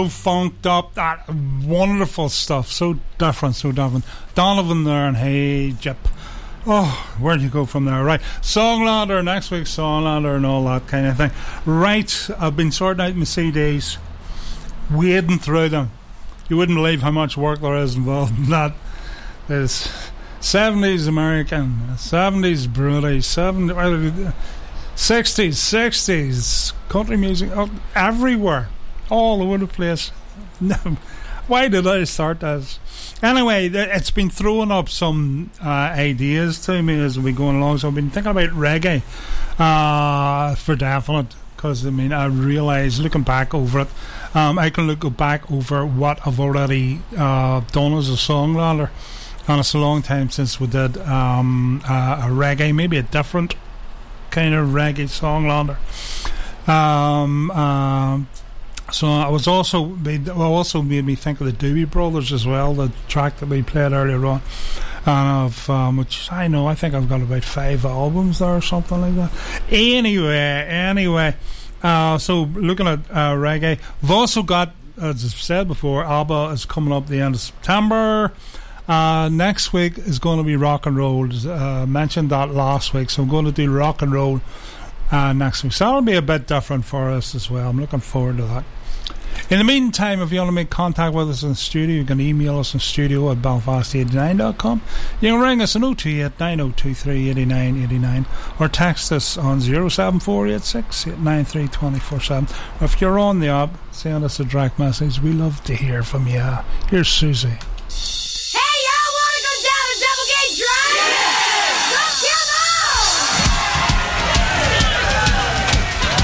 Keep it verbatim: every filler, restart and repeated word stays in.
Funked up, that wonderful stuff, so different, so different. Donovan there and Hey Jip. Oh, where do you go from there? Right, Songlander, next week's Songlander and all that kind of thing. Right, I've been sorting out my C Ds, wading through them. You wouldn't believe how much work there is involved in that. There's seventies American, seventies British, seventies, sixties, sixties, country music, everywhere. All over the place. No, why did I start this? Anyway, it's been throwing up some uh, ideas to me as we go along. So I've been thinking about reggae uh, for definite. Because I mean, I realise looking back over it, um, I can look back over what I've already uh, done as a songwriter, and it's a long time since we did um, uh, a reggae, maybe a different kind of reggae songwriter. Um. um So I was also made, well, also made me think of the Doobie Brothers as well, the track that we played earlier on, and I've, um, which I know I think I've got about five albums there or something like that. Anyway, anyway, uh, so looking at uh, reggae, we've also got, as I've said before, ABBA is coming up the end of September. Uh, next week is going to be rock and roll. I uh, mentioned that last week, so I'm going to do rock and roll uh, next week. So that'll be a bit different for us as well. I'm looking forward to that. In the meantime, if you want to make contact with us in the studio, you can email us in studio at belfast eighty-nine dot com. You can ring us on oh two eight, nine oh two three, eight nine eight nine or text us on oh seven four eight six, eight nine three two four seven. Or if you're on the app, send us a direct message. We love to hear from you. Here's Susie.